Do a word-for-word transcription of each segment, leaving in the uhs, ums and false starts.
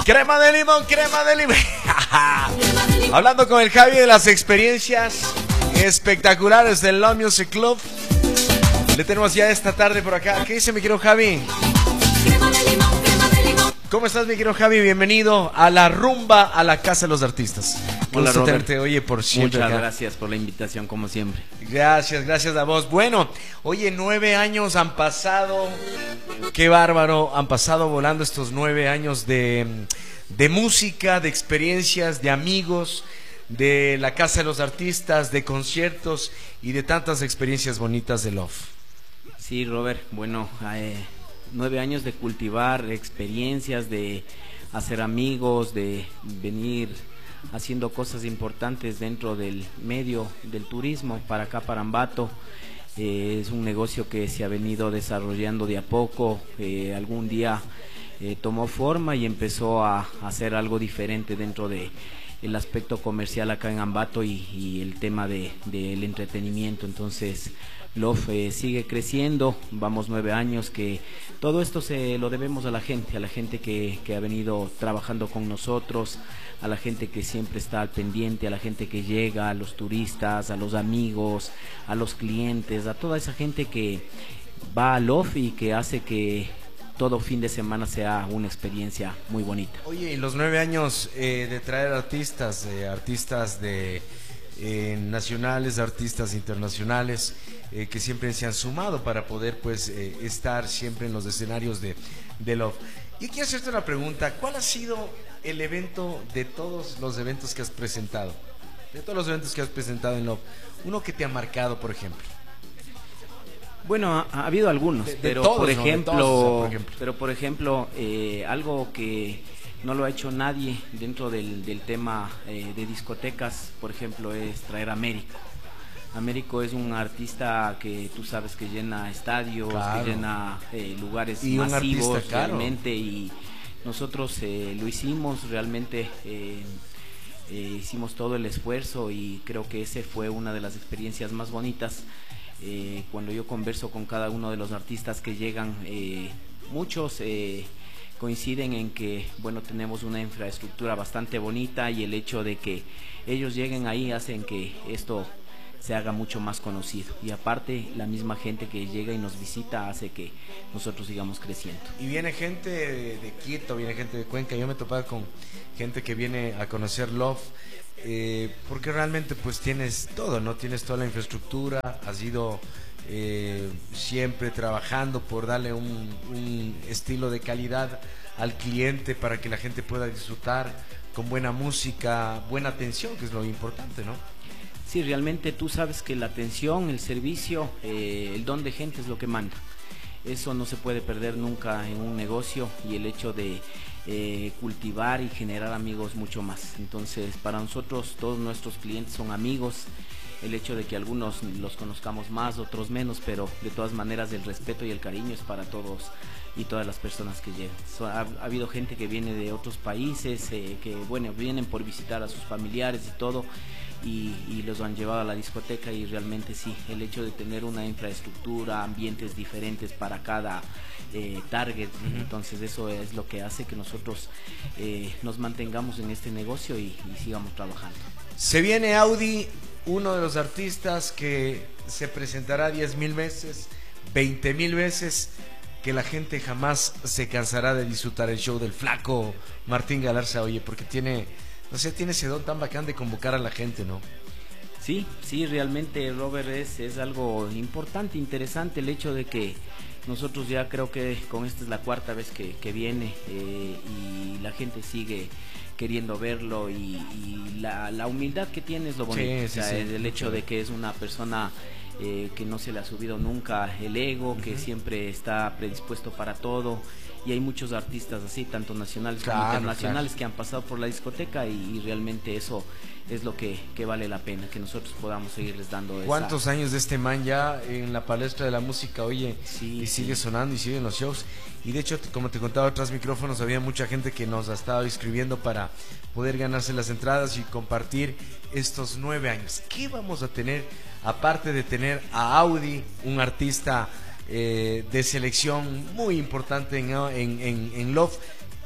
Crema de limón, crema de limón. Hablando con el Javi de las experiencias espectaculares del Love Music Club. Le tenemos ya esta tarde por acá. ¿Qué dice mi querido Javi? ¿Cómo estás, mi querido Javi? Bienvenido a la rumba a la Casa de los Artistas. Hola, Robert. Tenerte, oye, por siempre. Muchas acá. gracias por la invitación, como siempre. Gracias, gracias a vos. Bueno, oye, nueve años han pasado. Qué bárbaro. Han pasado volando estos nueve años de, de música, de experiencias, de amigos, de la Casa de los Artistas, de conciertos y de tantas experiencias bonitas de Love. Sí, Robert. Bueno, eh, nueve años de cultivar experiencias, de hacer amigos, de venir haciendo cosas importantes dentro del medio del turismo para acá, para Ambato. Eh, es un negocio que se ha venido desarrollando de a poco. Eh, algún día eh, tomó forma y empezó a, a hacer algo diferente dentro de el aspecto comercial acá en Ambato y, y el tema de, del entretenimiento. Entonces Love eh, sigue creciendo, vamos nueve años, que todo esto se lo debemos a la gente, a la gente que, que ha venido trabajando con nosotros, a la gente que siempre está al pendiente, a la gente que llega, a los turistas, a los amigos, a los clientes, a toda esa gente que va a Love y que hace que todo fin de semana sea una experiencia muy bonita. Oye, y los nueve años eh, de traer artistas, eh, artistas de eh, nacionales, artistas internacionales, eh, que siempre se han sumado para poder pues eh, estar siempre en los escenarios de, de Love. Y quiero hacerte una pregunta, ¿cuál ha sido el evento de todos los eventos que has presentado? De todos los eventos que has presentado en Love, uno que te ha marcado, por ejemplo. Bueno, ha, ha habido algunos, de, de pero, todos, por ¿no? ejemplo, todos, o sea, por ejemplo, pero por ejemplo, eh, algo que no lo ha hecho nadie dentro del, del tema eh, de discotecas, por ejemplo, es traer a Américo. Américo es un artista que tú sabes que llena estadios, claro, que llena eh, lugares y masivos, un artista, realmente, claro. Y nosotros eh, lo hicimos realmente. Eh, eh, hicimos todo el esfuerzo y creo que ese fue una de las experiencias más bonitas. Eh, cuando yo converso con cada uno de los artistas que llegan, eh, muchos eh, coinciden en que, bueno, tenemos una infraestructura bastante bonita y el hecho de que ellos lleguen ahí hacen que esto se haga mucho más conocido, y aparte la misma gente que llega y nos visita hace que nosotros sigamos creciendo. Y viene gente de, de Quito, viene gente de Cuenca. Yo me he topado con gente que viene a conocer Love, eh, porque realmente pues tienes todo, ¿no? Tienes toda la infraestructura, has ido eh, siempre trabajando por darle un, un estilo de calidad al cliente para que la gente pueda disfrutar con buena música, buena atención, que es lo importante, ¿no? Sí, realmente tú sabes que la atención, el servicio, eh, el don de gente es lo que manda. Eso no se puede perder nunca en un negocio, y el hecho de eh, cultivar y generar amigos mucho más. Entonces, para nosotros todos nuestros clientes son amigos. El hecho de que algunos los conozcamos más, otros menos, pero de todas maneras el respeto y el cariño es para todos y todas las personas que llegan. So, ha, ha habido gente que viene de otros países, eh, que bueno, vienen por visitar a sus familiares y todo, y, y los han llevado a la discoteca, y realmente sí, el hecho de tener una infraestructura, ambientes diferentes para cada eh, target, uh-huh. Entonces eso es lo que hace que nosotros eh, nos mantengamos en este negocio y, y sigamos trabajando. Se viene Audi, uno de los artistas que se presentará diez mil veces, veinte mil veces, que la gente jamás se cansará de disfrutar el show del flaco Martín Galarza, oye, porque tiene, no sé, tiene ese don tan bacán de convocar a la gente, ¿no? Sí, sí, realmente, Robert, es, es algo importante, interesante el hecho de que nosotros ya creo que con esta es la cuarta vez que, que viene, eh, y la gente sigue queriendo verlo, y, y la, la humildad que tiene es lo bonito, sí, sí, o sea, sí, el hecho de que es una persona eh, que no se le ha subido nunca el ego, uh-huh. que siempre está predispuesto para todo, y hay muchos artistas así, tanto nacionales claro, como internacionales, claro, que han pasado por la discoteca, y, y realmente eso es lo que, que vale la pena, que nosotros podamos seguirles dando esa... ¿Cuántos años de este man ya en la palestra de la música, oye? Sí, y sigue sí. sonando y sigue en los shows. Y de hecho, como te contaba tras micrófonos, había mucha gente que nos ha estado escribiendo para poder ganarse las entradas y compartir estos nueve años. ¿Qué vamos a tener, aparte de tener a Audi, un artista eh, de selección muy importante en, en, en, en Love?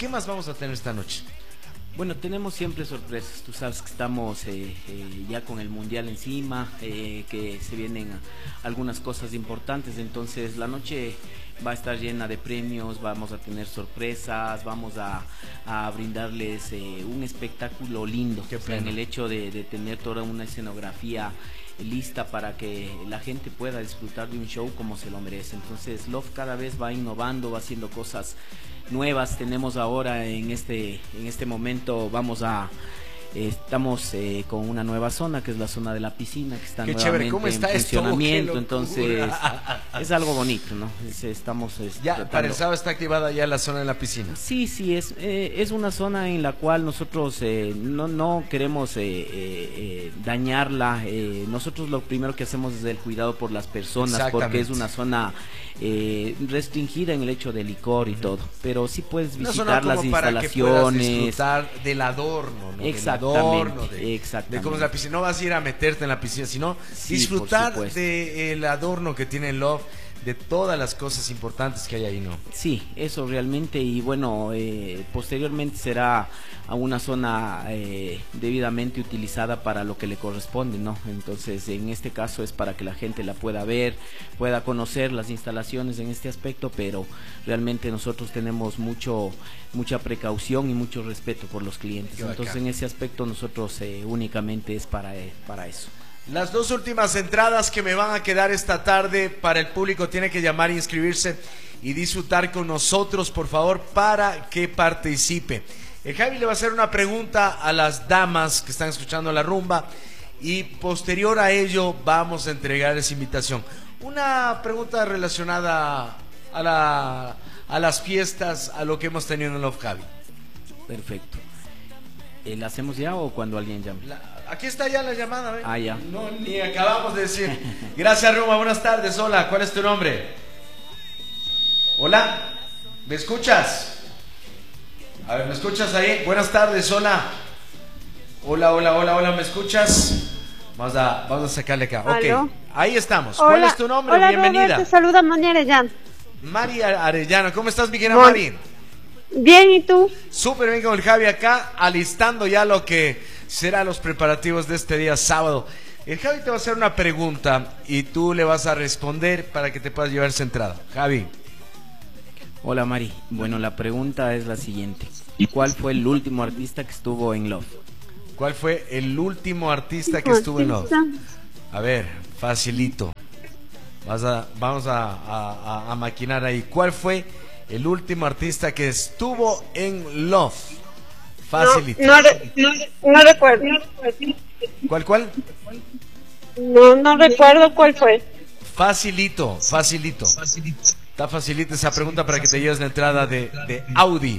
¿Qué más vamos a tener esta noche? Bueno, tenemos siempre sorpresas. Tú sabes que estamos eh, eh, ya con el mundial encima, eh, que se vienen algunas cosas importantes. Entonces la noche va a estar llena de premios, vamos a tener sorpresas, vamos a, a brindarles eh, un espectáculo lindo. Qué o sea, en el hecho de, de tener toda una escenografía lista para que la gente pueda disfrutar de un show como se lo merece. Entonces Love cada vez va innovando, va haciendo cosas nuevas. Tenemos ahora en este en este momento vamos a eh, estamos eh, con una nueva zona que es la zona de la piscina, que está Qué nuevamente chévere. ¿Cómo está en esto? funcionamiento. Qué Entonces es algo bonito, ¿no? Es, estamos es, ya tratando... para el sábado está activada ya la zona de la piscina. Sí, sí, es eh, es una zona en la cual nosotros eh, no, no queremos eh, eh, eh, dañarla. Eh, nosotros lo primero que hacemos es el cuidado por las personas, porque es una zona eh, restringida en el hecho de licor y todo, pero sí puedes visitar las instalaciones, disfrutar del adorno, ¿no? Exactamente, del adorno, de, exactamente. de cómo es la piscina. No vas a ir a meterte en la piscina, sino Sí, disfrutar del adorno que tiene Love, de todas las cosas importantes que hay ahí, ¿no? Sí, eso realmente. Y bueno, eh, posteriormente será a una zona eh, debidamente utilizada para lo que le corresponde, ¿no? Entonces, en este caso es para que la gente la pueda ver, pueda conocer las instalaciones en este aspecto, pero realmente nosotros tenemos mucho mucha precaución y mucho respeto por los clientes. Entonces, en ese aspecto nosotros eh, únicamente es para, eh, para eso. Las dos últimas entradas que me van a quedar esta tarde para el público tiene que llamar e inscribirse y disfrutar con nosotros, por favor, para que participe. El Javi le va a hacer una pregunta a las damas que están escuchando la rumba y posterior a ello vamos a entregar esa invitación. Una pregunta relacionada a, la, a las fiestas, a lo que hemos tenido en Love, Javi. Perfecto. Eh, ¿La hacemos ya o cuando alguien llame? La, aquí está ya la llamada, ¿eh? Ah, ya. No, ni acabamos de decir. Gracias, Roma. Buenas tardes. Hola, ¿cuál es tu nombre? Hola, ¿me escuchas? A ver, ¿me escuchas ahí? Buenas tardes, hola. Hola, hola, hola, hola, ¿me escuchas? Vamos a, vamos a sacarle acá. ¿Aló? Ok, ahí estamos. Hola. ¿Cuál es tu nombre? Hola, Bienvenida. Robert, te saluda Mari Arellano. Mari Arellano, ¿cómo estás, mi querida Bon. Mari? Bien, ¿y tú? Súper bien con el Javi acá, alistando ya lo que será los preparativos de este día sábado. El Javi te va a hacer una pregunta y tú le vas a responder para que te puedas llevar esa entrada. Javi. Hola Mari, bueno, la pregunta es la siguiente. ¿Cuál fue el último artista que estuvo en Love? ¿Cuál fue el último artista que estuvo en Love? A ver, facilito. Vas a, vamos a, a, a maquinar ahí. ¿Cuál fue el último artista que estuvo en Love? Facilito. No, no, no, no recuerdo. ¿Cuál, cuál? No, no recuerdo cuál fue. Facilito, facilito. Está facilita esa pregunta para que te lleves la entrada de, de Audi.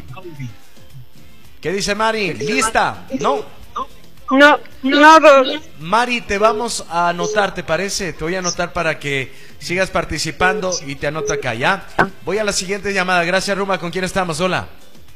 ¿Qué dice Mari? ¿Lista? ¿No? No, no, Robert. Mari, te vamos a anotar, ¿te parece? Te voy a anotar para que sigas participando y te anoto acá, ¿ya? Voy a la siguiente llamada. Gracias, Ruma. ¿Con quién estamos? Hola.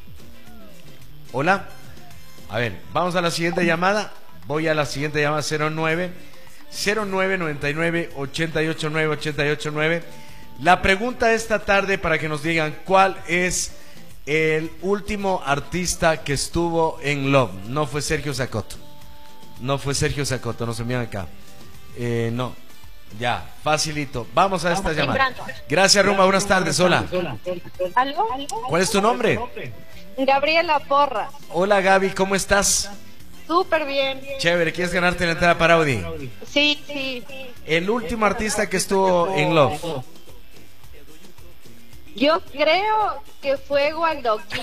Hola. A ver, vamos a la siguiente llamada. Voy a la siguiente llamada, cero nueve cero nueve noventa y nueve ochenta y ocho nueve ochenta y ocho nueve. La pregunta esta tarde para que nos digan cuál es el último artista que estuvo en Love. No fue Sergio Zacoto. No fue Sergio Zacoto, nos envían acá. Eh, no, ya, facilito. Vamos a esta llamada. Gracias, Ruma. Buenas tardes. Hola. ¿Aló? ¿Cuál es tu nombre? Gabriela Porra. Hola, Gaby. ¿Cómo estás? Súper bien. Chévere. ¿Quieres ganarte la entrada para Audi? Sí, sí. El último artista que estuvo en Love. Yo creo que fue Waldoquín.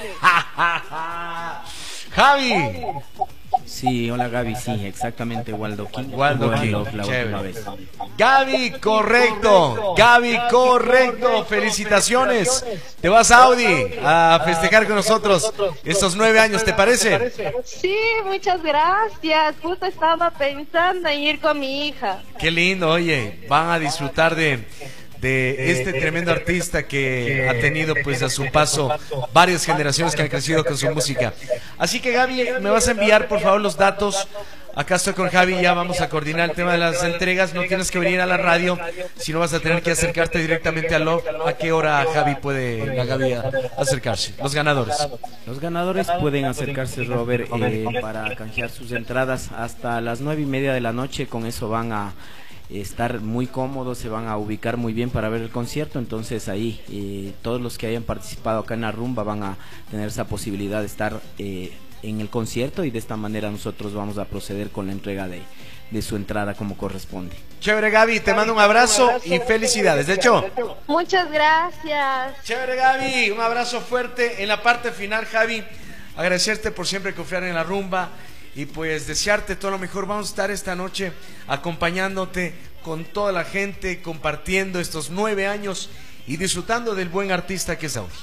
Javi. Sí, hola Gaby, sí, exactamente, Waldo King. Waldo Estuvo en King, Love la chévere. última vez. Gaby, correcto. Gaby, correcto. Felicitaciones. Te vas a Audi a festejar con nosotros estos nueve años, ¿te parece? Sí, muchas gracias. Justo estaba pensando en ir con mi hija. Qué lindo, oye. Van a disfrutar de, de este tremendo artista que ha tenido pues a su paso varias generaciones que han crecido con su música. Así que Gaby, me vas a enviar por favor los datos Acá estoy con Javi, ya vamos a coordinar el tema de las entregas. No tienes que venir a la radio, sino vas a tener que acercarte directamente al Love. ¿A qué hora Javi puede la Gaby acercarse? Los ganadores. Los ganadores pueden acercarse, Robert, eh, para canjear sus entradas hasta las nueve y media de la noche. Con eso van a estar muy cómodos, se van a ubicar muy bien para ver el concierto. Entonces ahí eh, todos los que hayan participado acá en la rumba van a tener esa posibilidad de estar eh, en el concierto, y de esta manera nosotros vamos a proceder con la entrega de, de su entrada como corresponde. Chévere, Gaby, te mando un abrazo y felicidades. De hecho, muchas gracias. Chévere, Gaby, un abrazo fuerte. En la parte final, Javi, agradecerte por siempre confiar en la rumba y pues desearte todo lo mejor. Vamos a estar esta noche acompañándote con toda la gente, compartiendo estos nueve años y disfrutando del buen artista que es Audi.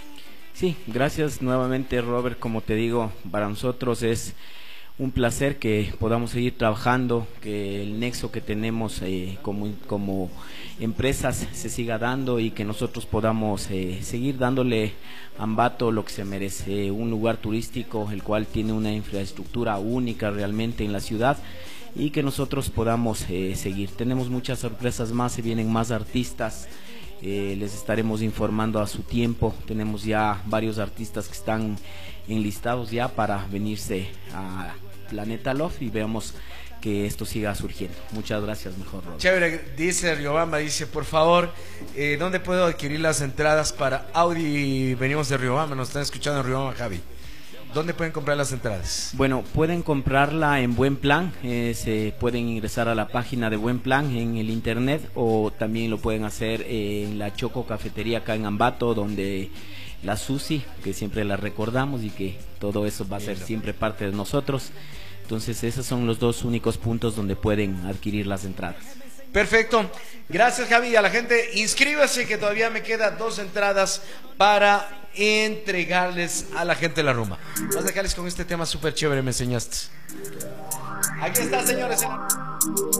Sí, gracias nuevamente, Robert. Como te digo, para nosotros es un placer que podamos seguir trabajando, que el nexo que tenemos eh, como, como empresas se siga dando y que nosotros podamos eh, seguir dándole a Ambato lo que se merece, un lugar turístico el cual tiene una infraestructura única realmente en la ciudad, y que nosotros podamos eh, seguir. Tenemos muchas sorpresas más, se vienen más artistas. Eh, les estaremos informando a su tiempo. Tenemos ya varios artistas que están enlistados ya para venirse a Planeta Love, y veamos que esto siga surgiendo. Muchas gracias, mejor Robert. Chévere, dice Riobamba, dice, por favor, eh, ¿dónde puedo adquirir las entradas para Audi? Venimos de Riobamba, nos están escuchando en Riobamba, Javi. ¿Dónde pueden comprar las entradas? Bueno, pueden comprarla en Buen Plan, eh, se pueden ingresar a la página de Buen Plan en el internet, o también lo pueden hacer eh, en la Choco Cafetería acá en Ambato, donde la Susi, que siempre la recordamos y que todo eso va a ser siempre parte de nosotros. Entonces esos son los dos únicos puntos donde pueden adquirir las entradas. Perfecto, gracias, Javi. A la gente, inscríbase que todavía me quedan dos entradas para entregarles a la gente de la rumba. Vas a dejarles con este tema súper chévere, me enseñaste. Aquí está, señores.